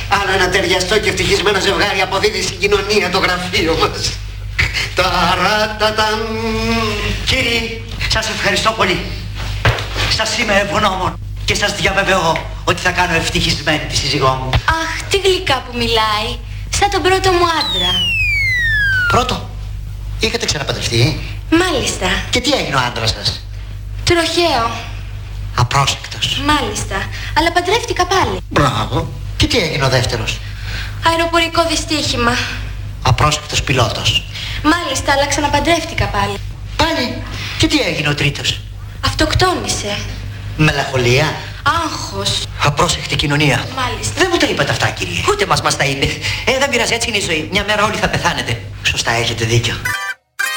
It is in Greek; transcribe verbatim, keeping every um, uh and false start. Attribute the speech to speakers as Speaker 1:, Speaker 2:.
Speaker 1: Άλλο ένα ταιριαστό και ευτυχισμένο ζευγάρι αποδίδει στην κοινωνία το γραφείο μας. Ταραταταμ.
Speaker 2: Κύριοι, σας ευχαριστώ πολύ. Σας είμαι ευγνώμων και σας διαβεβαιώ ότι θα κάνω ευτυχισμένη τη σύζυγό μου.
Speaker 3: Αχ, τι γλυκά που μιλάει. Σαν τον πρώτο μου άντρα.
Speaker 1: Πρώτο, είχατε ξαναπαντρευτεί?
Speaker 3: Μάλιστα.
Speaker 1: Και τι έγινε ο άντρας σας?
Speaker 3: Τροχαίο.
Speaker 1: Απρόσεκτος.
Speaker 3: Μάλιστα. Αλλά παντρεύτηκα πάλι.
Speaker 1: Μπράβο. Και τι έγινε ο δεύτερος?
Speaker 3: Αεροπορικό δυστύχημα.
Speaker 1: Απρόσεκτος πιλότος.
Speaker 3: Μάλιστα, αλλά ξαναπαντρεύτηκα πάλι.
Speaker 1: Πάλι. Και τι έγινε ο τρίτος?
Speaker 3: Αυτοκτόνησε.
Speaker 1: Μελαγχολία.
Speaker 3: Άγχος.
Speaker 2: Απρόσεκτη κοινωνία.
Speaker 3: Μάλιστα.
Speaker 2: Δεν μου τα είπατε αυτά, κύριε.
Speaker 4: Ούτε μας μας τα είπε. Ε, δεν πειράζει, έτσι είναι η ζωή. Μια μέρα όλοι θα πεθάνετε.
Speaker 2: Σωστά, έχετε δίκιο.